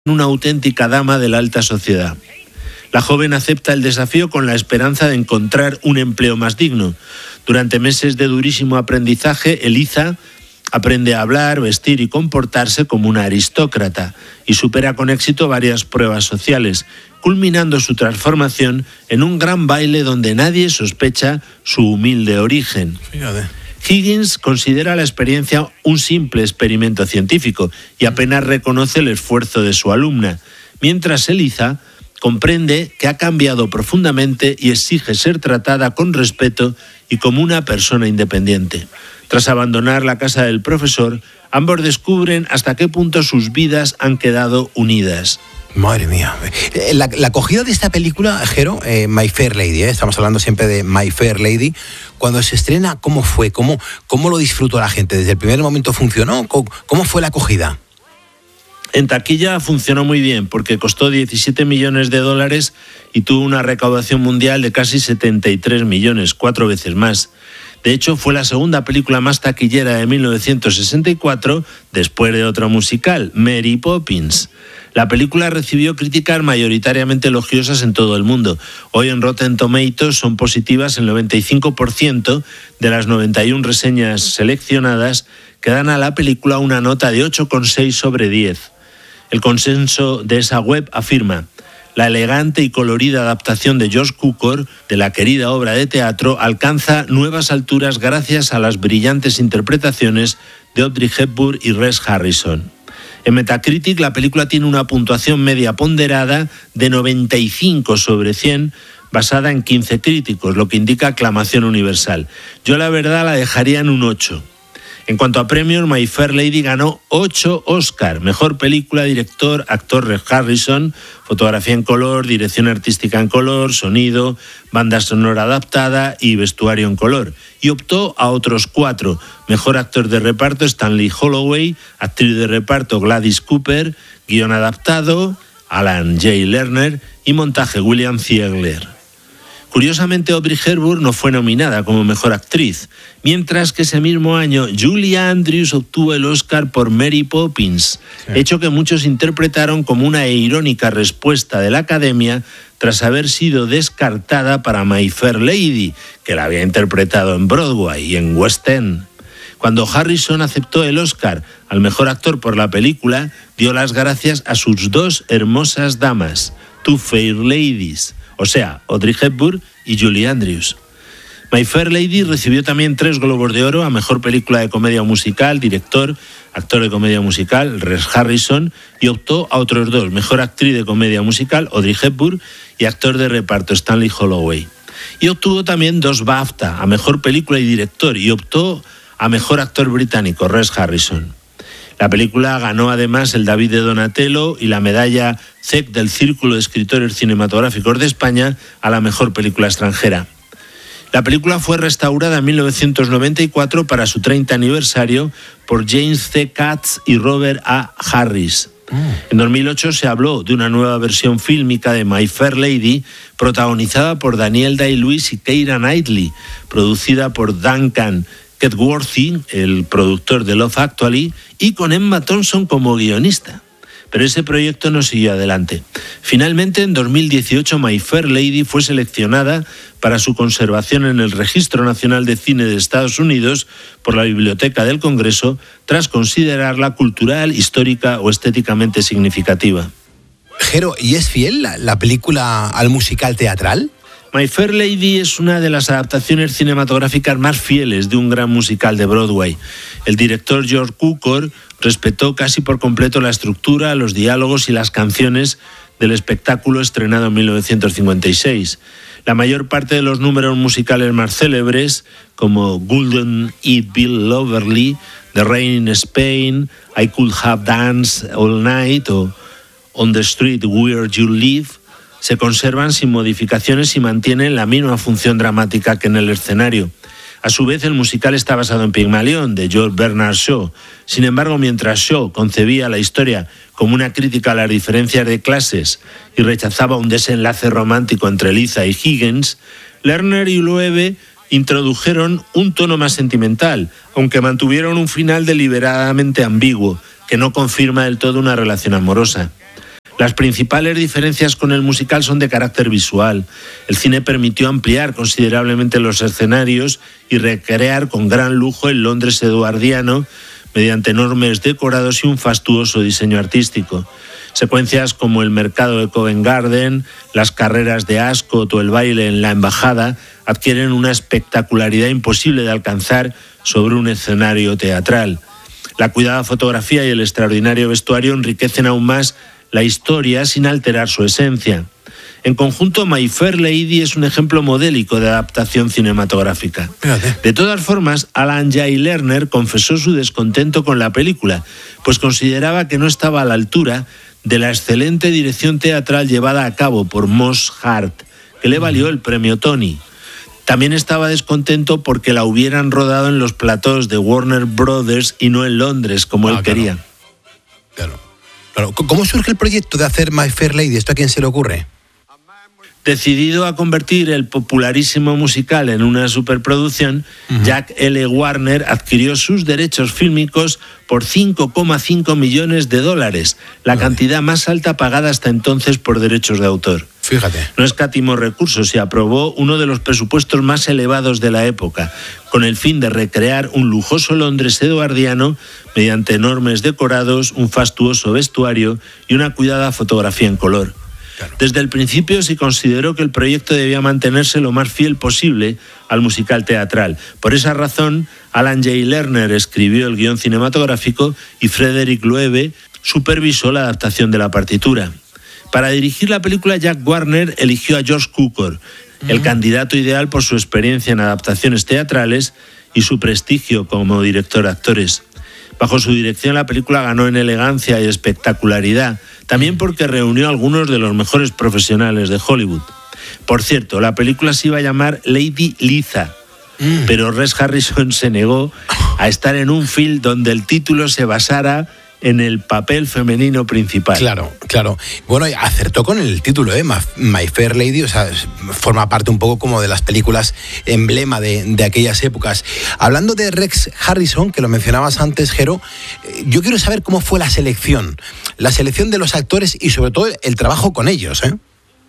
una auténtica dama de la alta sociedad. La joven acepta el desafío con la esperanza de encontrar un empleo más digno. Durante meses de durísimo aprendizaje, Eliza aprende a hablar, vestir y comportarse como una aristócrata y supera con éxito varias pruebas sociales, culminando su transformación en un gran baile donde nadie sospecha su humilde origen. Fíjate. Higgins considera la experiencia un simple experimento científico y apenas reconoce el esfuerzo de su alumna, mientras Eliza comprende que ha cambiado profundamente y exige ser tratada con respeto y como una persona independiente. Tras abandonar la casa del profesor, ambos descubren hasta qué punto sus vidas han quedado unidas. Madre mía. La acogida de esta película, Jero, My Fair Lady, estamos hablando siempre de My Fair Lady, cuando se estrena, ¿cómo fue? ¿Cómo lo disfrutó la gente? ¿Desde el primer momento funcionó? ¿Cómo fue la acogida? En taquilla funcionó muy bien porque costó $17 millones y tuvo una recaudación mundial de casi 73 millones, 4 veces más. De hecho, fue la segunda película más taquillera de 1964, después de otra musical, Mary Poppins. La película recibió críticas mayoritariamente elogiosas en todo el mundo. Hoy en Rotten Tomatoes son positivas el 95% de las 91 reseñas seleccionadas, que dan a la película una nota de 8,6 sobre 10. El consenso de esa web afirma: la elegante y colorida adaptación de Josh Cukor de la querida obra de teatro alcanza nuevas alturas gracias a las brillantes interpretaciones de Audrey Hepburn y Rex Harrison. En Metacritic, la película tiene una puntuación media ponderada de 95 sobre 100, basada en 15 críticos, lo que indica aclamación universal. Yo la verdad la dejaría en un 8. En cuanto a premios, My Fair Lady ganó 8 Oscar. Mejor película, director, actor Rex Harrison, fotografía en color, dirección artística en color, sonido, banda sonora adaptada y vestuario en color. Y optó a otros 4. Mejor actor de reparto, Stanley Holloway, actriz de reparto, Gladys Cooper, guión adaptado, Alan J. Lerner y montaje, William Ziegler. Curiosamente, Audrey Hepburn no fue nominada como mejor actriz, mientras que ese mismo año Julie Andrews obtuvo el Oscar por Mary Poppins, hecho que muchos interpretaron como una irónica respuesta de la Academia tras haber sido descartada para My Fair Lady, que la había interpretado en Broadway y en West End. Cuando Harrison aceptó el Oscar al mejor actor por la película, dio las gracias a sus dos hermosas damas, Two Fair Ladies, o sea, Audrey Hepburn y Julie Andrews. My Fair Lady recibió también 3 Globos de Oro a Mejor Película de Comedia Musical, Director, Actor de Comedia Musical, Rex Harrison, y optó a otros 2, Mejor Actriz de Comedia Musical, Audrey Hepburn, y Actor de Reparto, Stanley Holloway. Y obtuvo también 2 BAFTA a Mejor Película y Director, y optó a Mejor Actor Británico, Rex Harrison. La película ganó además el David de Donatello y la medalla CEC del Círculo de Escritores Cinematográficos de España a la mejor película extranjera. La película fue restaurada en 1994 para su 30 aniversario por James C. Katz y Robert A. Harris. En 2008 se habló de una nueva versión fílmica de My Fair Lady, protagonizada por Daniel Day-Lewis y Keira Knightley, producida por Duncan Ketworthy, el productor de Love Actually, y con Emma Thompson como guionista. Pero ese proyecto no siguió adelante. Finalmente, en 2018, My Fair Lady fue seleccionada para su conservación en el Registro Nacional de Cine de Estados Unidos por la Biblioteca del Congreso, tras considerarla cultural, histórica o estéticamente significativa. Jero, ¿y es fiel la película al musical teatral? My Fair Lady es una de las adaptaciones cinematográficas más fieles de un gran musical de Broadway. El director George Cukor respetó casi por completo la estructura, los diálogos y las canciones del espectáculo estrenado en 1956. La mayor parte de los números musicales más célebres, como Golden Eat Bill Loverly, The Rain in Spain, I Could Have Danced All Night o On the Street Where You Live, se conservan sin modificaciones y mantienen la misma función dramática que en el escenario. A su vez, el musical está basado en Pigmalión, de George Bernard Shaw. Sin embargo, mientras Shaw concebía la historia como una crítica a las diferencias de clases y rechazaba un desenlace romántico entre Eliza y Higgins, Lerner y Loewe introdujeron un tono más sentimental, aunque mantuvieron un final deliberadamente ambiguo, que no confirma del todo una relación amorosa. Las principales diferencias con el musical son de carácter visual. El cine permitió ampliar considerablemente los escenarios y recrear con gran lujo el Londres eduardiano mediante enormes decorados y un fastuoso diseño artístico. Secuencias como el mercado de Covent Garden, las carreras de Ascot o el baile en la embajada adquieren una espectacularidad imposible de alcanzar sobre un escenario teatral. La cuidada fotografía y el extraordinario vestuario enriquecen aún más la historia sin alterar su esencia. En conjunto, My Fair Lady es un ejemplo modélico de adaptación cinematográfica. De todas formas, Alan J. Lerner confesó su descontento con la película, pues consideraba que no estaba a la altura de la excelente dirección teatral llevada a cabo por Moss Hart, que le valió el premio Tony. También estaba descontento porque la hubieran rodado en los platós de Warner Brothers y no en Londres, como él quería. Claro. ¿Cómo surge el proyecto de hacer My Fair Lady? ¿Esto a quién se le ocurre? Decidido a convertir el popularísimo musical en una superproducción, Jack L. Warner adquirió sus derechos fílmicos por $5,5 millones, la cantidad más alta pagada hasta entonces por derechos de autor. Fíjate. No escatimó recursos y aprobó uno de los presupuestos más elevados de la época, con el fin de recrear un lujoso Londres eduardiano mediante enormes decorados, un fastuoso vestuario y una cuidada fotografía en color. Desde el principio se consideró que el proyecto debía mantenerse lo más fiel posible al musical teatral. Por esa razón, Alan J. Lerner escribió el guión cinematográfico y Frederick Loewe supervisó la adaptación de la partitura. Para dirigir la película, Jack Warner eligió a George Cukor, el candidato ideal por su experiencia en adaptaciones teatrales y su prestigio como director de actores. Bajo su dirección, la película ganó en elegancia y espectacularidad, también porque reunió a algunos de los mejores profesionales de Hollywood. Por cierto, la película se iba a llamar Lady Liza, pero Rex Harrison se negó a estar en un film donde el título se basara en el papel femenino principal. Claro. Bueno, acertó con el título, My Fair Lady, o sea, forma parte un poco como de las películas emblema de aquellas épocas. Hablando de Rex Harrison, que lo mencionabas antes, Jero, yo quiero saber cómo fue la selección de los actores y sobre todo el trabajo con ellos, ¿eh?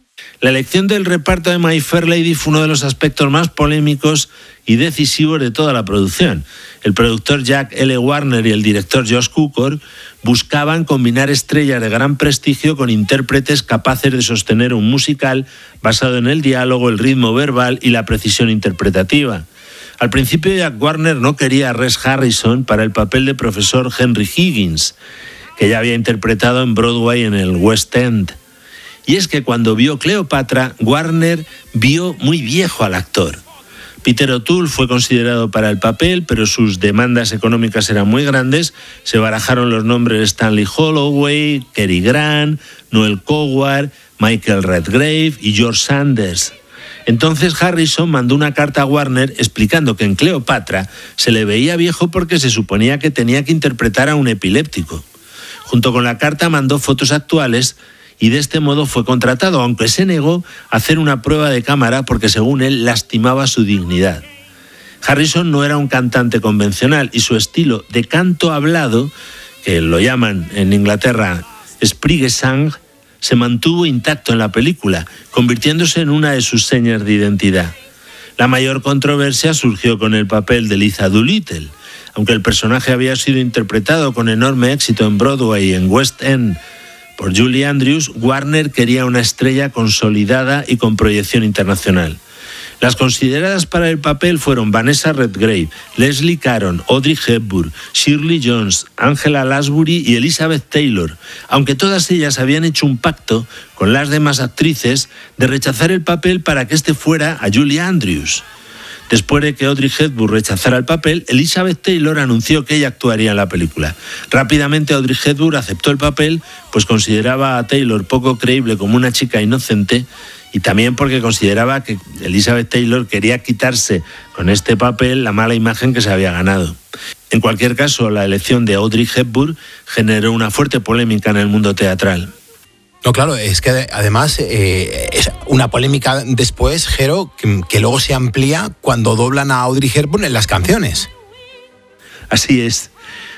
La elección del reparto de My Fair Lady fue uno de los aspectos más polémicos y decisivos de toda la producción. El productor Jack L. Warner y el director Josh Cukor buscaban combinar estrellas de gran prestigio con intérpretes capaces de sostener un musical basado en el diálogo, el ritmo verbal y la precisión interpretativa. Al principio, Jack Warner no quería a Rex Harrison para el papel de profesor Henry Higgins, que ya había interpretado en Broadway en el West End. Y es que cuando vio Cleopatra, Warner vio muy viejo al actor. Peter O'Toole fue considerado para el papel, pero sus demandas económicas eran muy grandes. Se barajaron los nombres de Stanley Holloway, Cary Grant, Noel Coward, Michael Redgrave y George Sanders. Entonces Harrison mandó una carta a Warner explicando que en Cleopatra se le veía viejo porque se suponía que tenía que interpretar a un epiléptico. Junto con la carta mandó fotos actuales y de este modo fue contratado, aunque se negó a hacer una prueba de cámara porque, según él, lastimaba su dignidad. Harrison no era un cantante convencional y su estilo de canto hablado, que lo llaman en Inglaterra sprigesang, se mantuvo intacto en la película, convirtiéndose en una de sus señas de identidad. La mayor controversia surgió con el papel de Liza Doolittle. Aunque el personaje había sido interpretado con enorme éxito en Broadway y en West End por Julie Andrews, Warner quería una estrella consolidada y con proyección internacional. Las consideradas para el papel fueron Vanessa Redgrave, Leslie Caron, Audrey Hepburn, Shirley Jones, Angela Lansbury y Elizabeth Taylor, aunque todas ellas habían hecho un pacto con las demás actrices de rechazar el papel para que este fuera a Julie Andrews. Después de que Audrey Hepburn rechazara el papel, Elizabeth Taylor anunció que ella actuaría en la película. Rápidamente Audrey Hepburn aceptó el papel, pues consideraba a Taylor poco creíble como una chica inocente y también porque consideraba que Elizabeth Taylor quería quitarse con este papel la mala imagen que se había ganado. En cualquier caso, la elección de Audrey Hepburn generó una fuerte polémica en el mundo teatral. No, claro, es que además es una polémica después, Jero, que luego se amplía cuando doblan a Audrey Hepburn en las canciones. Así es.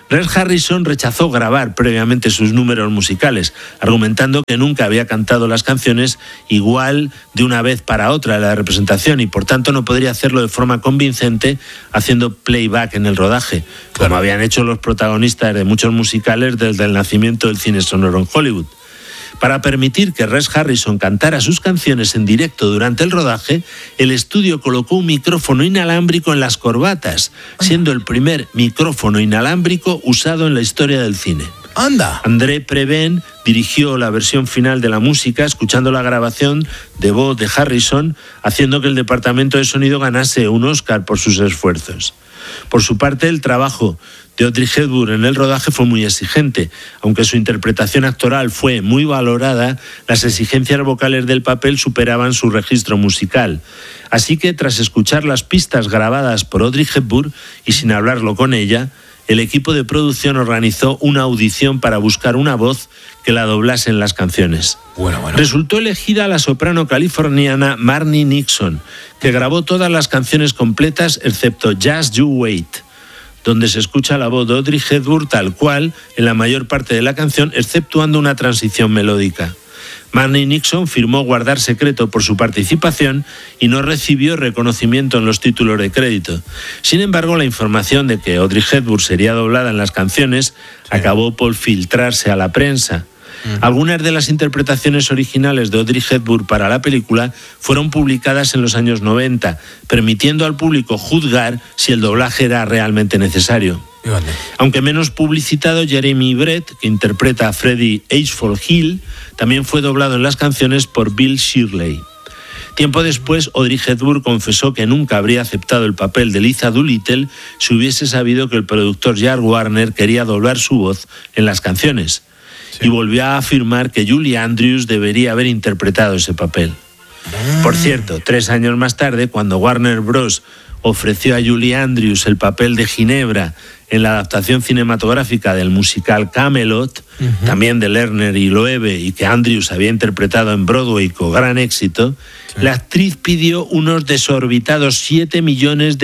Red Harrison rechazó grabar previamente sus números musicales, argumentando que nunca había cantado las canciones igual de una vez para otra en la representación y por tanto no podría hacerlo de forma convincente haciendo playback en el rodaje, como habían hecho los protagonistas de muchos musicales desde el nacimiento del cine sonoro en Hollywood. Para permitir que Red Harrison cantara sus canciones en directo durante el rodaje, el estudio colocó un micrófono inalámbrico en las corbatas, siendo el primer micrófono inalámbrico usado en la historia del cine. ¡Anda! André Previn dirigió la versión final de la música, escuchando la grabación de voz de Harrison, haciendo que el departamento de sonido ganase un Oscar por sus esfuerzos. Por su parte, el trabajo de Audrey Hepburn en el rodaje fue muy exigente. Aunque su interpretación actoral fue muy valorada, las exigencias vocales del papel superaban su registro musical. Así que, tras escuchar las pistas grabadas por Audrey Hepburn y sin hablarlo con ella, el equipo de producción organizó una audición para buscar una voz que la doblase en las canciones. Bueno. Resultó elegida la soprano californiana Marni Nixon, que grabó todas las canciones completas excepto Just You Wait, donde se escucha la voz de Audrey Hepburn tal cual en la mayor parte de la canción, exceptuando una transición melódica. Marni Nixon firmó guardar secreto por su participación y no recibió reconocimiento en los títulos de crédito. Sin embargo, la información de que Audrey Hepburn sería doblada en las canciones acabó por filtrarse a la prensa. Algunas de las interpretaciones originales de Audrey Hepburn para la película fueron publicadas en los años 90, permitiendo al público juzgar si el doblaje era realmente necesario. Aunque menos publicitado, Jeremy Brett, que interpreta a Freddie Ashford Hill, también fue doblado en las canciones por Bill Shirley. Tiempo después, Audrey Hepburn confesó que nunca habría aceptado el papel de Liza Doolittle si hubiese sabido que el productor Jack Warner quería doblar su voz en las canciones. Y volvió a afirmar que Julie Andrews debería haber interpretado ese papel. Por cierto, 3 años más tarde, cuando Warner Bros. Ofreció a Julie Andrews el papel de Ginebra en la adaptación cinematográfica del musical Camelot, también de Lerner y Loewe, y que Andrews había interpretado en Broadway con gran éxito, la actriz pidió unos desorbitados $7 millones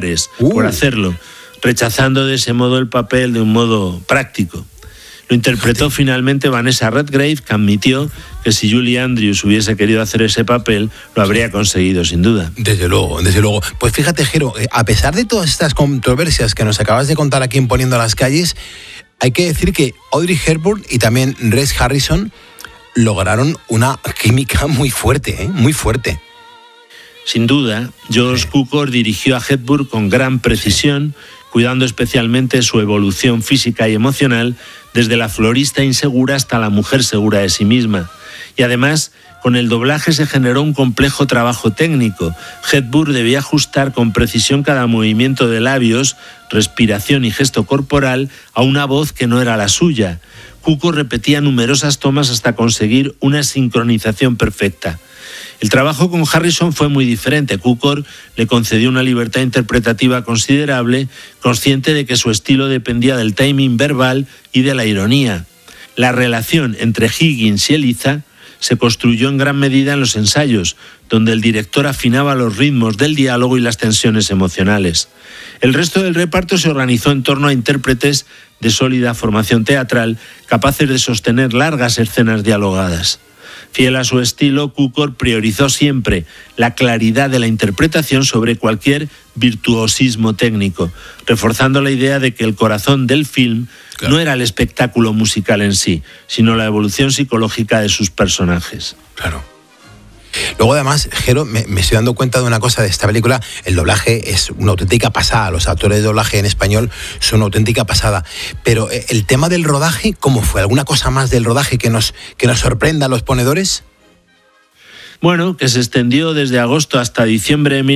por hacerlo, rechazando de ese modo el papel de un modo práctico. Lo interpretó finalmente Vanessa Redgrave, que admitió que si Julie Andrews hubiese querido hacer ese papel, lo habría conseguido sin duda. Desde luego. Pues fíjate, Jero, a pesar de todas estas controversias que nos acabas de contar aquí en Poniendo las Calles, hay que decir que Audrey Hepburn y también Red Harrison lograron una química muy fuerte, muy fuerte. Sin duda, George Cukor dirigió a Hepburn con gran precisión, cuidando especialmente su evolución física y emocional, desde la florista insegura hasta la mujer segura de sí misma. Y además, con el doblaje se generó un complejo trabajo técnico. Hepburn debía ajustar con precisión cada movimiento de labios, respiración y gesto corporal a una voz que no era la suya. Cukor repetía numerosas tomas hasta conseguir una sincronización perfecta. El trabajo con Harrison fue muy diferente. Cukor le concedió una libertad interpretativa considerable, consciente de que su estilo dependía del timing verbal y de la ironía. La relación entre Higgins y Eliza se construyó en gran medida en los ensayos, donde el director afinaba los ritmos del diálogo y las tensiones emocionales. El resto del reparto se organizó en torno a intérpretes de sólida formación teatral, capaces de sostener largas escenas dialogadas. Fiel a su estilo, Cukor priorizó siempre la claridad de la interpretación sobre cualquier virtuosismo técnico, reforzando la idea de que el corazón del film no era el espectáculo musical en sí, sino la evolución psicológica de sus personajes. Claro. Luego, además, Jero, me estoy dando cuenta de una cosa de esta película. El doblaje es una auténtica pasada. Los actores de doblaje en español son una auténtica pasada. Pero el tema del rodaje, ¿cómo fue? ¿Alguna cosa más del rodaje que nos sorprenda a los ponedores? Bueno, que se extendió desde agosto hasta diciembre de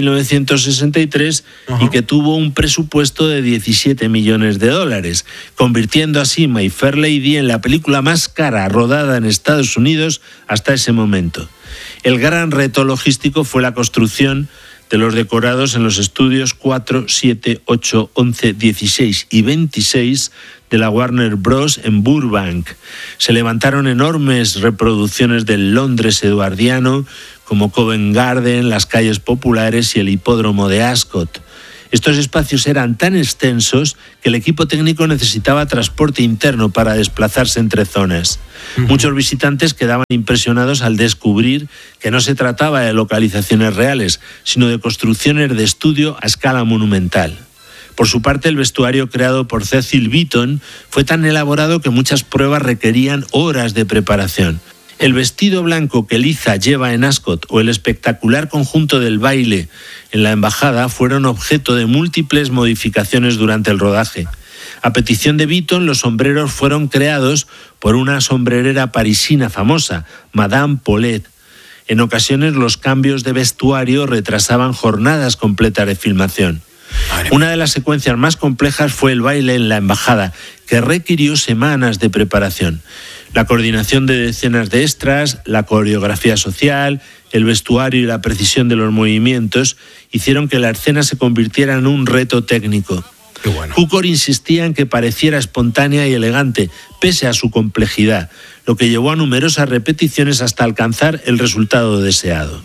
1963 y que tuvo un presupuesto de $17 millones, convirtiendo así My Fair Lady en la película más cara rodada en Estados Unidos hasta ese momento. El gran reto logístico fue la construcción de los decorados en los estudios 4, 7, 8, 11, 16 y 26 de la Warner Bros. En Burbank. Se levantaron enormes reproducciones del Londres eduardiano, como Covent Garden, las calles populares y el hipódromo de Ascot. Estos espacios eran tan extensos que el equipo técnico necesitaba transporte interno para desplazarse entre zonas. Muchos visitantes quedaban impresionados al descubrir que no se trataba de localizaciones reales, sino de construcciones de estudio a escala monumental. Por su parte, el vestuario creado por Cecil Beaton fue tan elaborado que muchas pruebas requerían horas de preparación. El vestido blanco que Liza lleva en Ascot o el espectacular conjunto del baile en la embajada fueron objeto de múltiples modificaciones durante el rodaje. A petición de Beaton, los sombreros fueron creados por una sombrerera parisina famosa, Madame Paulette. En ocasiones, los cambios de vestuario retrasaban jornadas completas de filmación. Una de las secuencias más complejas fue el baile en la embajada, que requirió semanas de preparación. La coordinación de decenas de extras, la coreografía social, el vestuario y la precisión de los movimientos hicieron que la escena se convirtiera en un reto técnico. Cukor insistía en que pareciera espontánea y elegante, pese a su complejidad, lo que llevó a numerosas repeticiones hasta alcanzar el resultado deseado.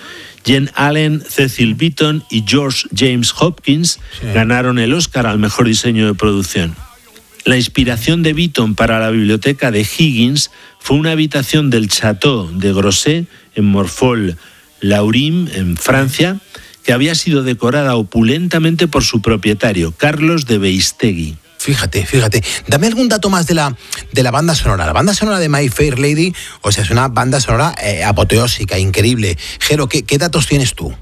Jen Allen, Cecil Beaton y George James Hopkins ganaron el Oscar al mejor diseño de producción. La inspiración de Beaton para la biblioteca de Higgins fue una habitación del Château de Grosset en Morphol-Laurim, en Francia, que había sido decorada opulentamente por su propietario, Carlos de Beistegui. Fíjate. Dame algún dato más de la banda sonora. La banda sonora de My Fair Lady, o sea, es una banda sonora apoteósica, increíble. Jero, ¿qué datos tienes tú?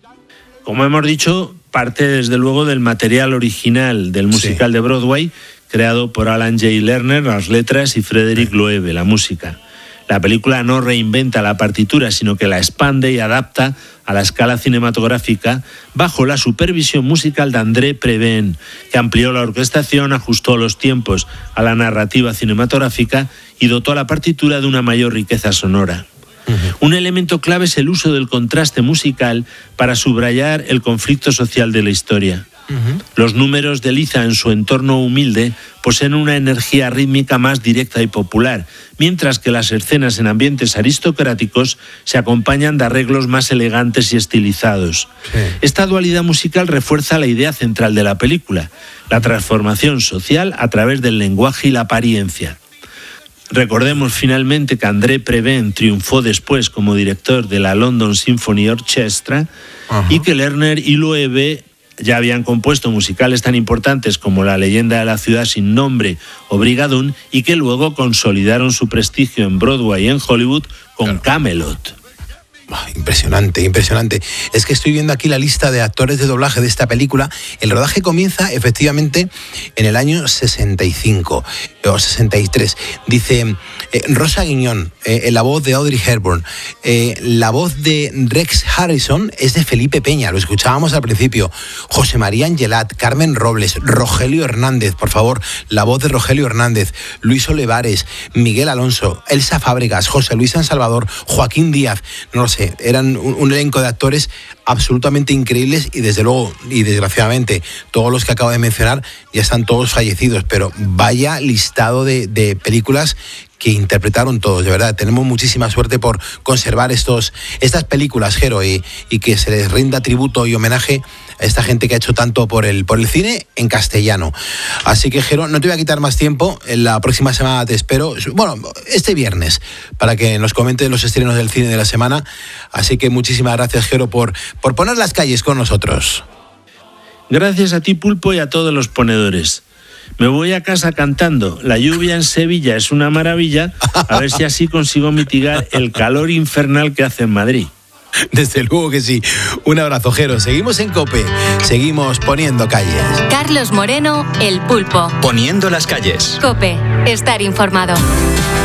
Como hemos dicho, parte desde luego del material original del musical de Broadway, creado por Alan J. Lerner, las letras, y Frederick Loewe, la música. La película no reinventa la partitura, sino que la expande y adapta a la escala cinematográfica bajo la supervisión musical de André Previn, que amplió la orquestación, ajustó los tiempos a la narrativa cinematográfica y dotó a la partitura de una mayor riqueza sonora. Un elemento clave es el uso del contraste musical para subrayar el conflicto social de la historia. Los números de Liza en su entorno humilde poseen una energía rítmica más directa y popular, mientras que las escenas en ambientes aristocráticos se acompañan de arreglos más elegantes y estilizados. Esta dualidad musical refuerza la idea central de la película, la transformación social a través del lenguaje y la apariencia. Recordemos finalmente que André Previn triunfó después como director de la London Symphony Orchestra y que Lerner y Loewe ya habían compuesto musicales tan importantes como La leyenda de la ciudad sin nombre o Brigadoon y que luego consolidaron su prestigio en Broadway y en Hollywood con Camelot. Impresionante. Es que estoy viendo aquí la lista de actores de doblaje de esta película. El rodaje comienza efectivamente en el año 65 o 63. Dice Rosa Guiñón, la voz de Audrey Hepburn. La voz de Rex Harrison es de Felipe Peña, lo escuchábamos al principio. José María Angelat, Carmen Robles, Rogelio Hernández, por favor, la voz de Rogelio Hernández, Luis Olivares, Miguel Alonso, Elsa Fábregas, José Luis San Salvador, Joaquín Díaz, no lo sé, eran un elenco de actores absolutamente increíbles y desde luego, y desgraciadamente, todos los que acabo de mencionar ya están todos fallecidos, pero vaya listado de películas que interpretaron todos, de verdad. Tenemos muchísima suerte por conservar estas películas, Jero, y que se les rinda tributo y homenaje a esta gente que ha hecho tanto por el cine en castellano. Así que, Jero, no te voy a quitar más tiempo. En la próxima semana te espero, bueno, este viernes, para que nos comentes los estrenos del cine de la semana. Así que muchísimas gracias, Jero, por poner las calles con nosotros. Gracias a ti, Pulpo, y a todos los ponedores. Me voy a casa cantando La lluvia en Sevilla es una maravilla, a ver si así consigo mitigar el calor infernal que hace en Madrid. Desde luego que sí. Un abrazo, Jero. Seguimos en COPE. Seguimos poniendo calles. Carlos Moreno, El Pulpo. Poniendo las calles. COPE. Estar informado.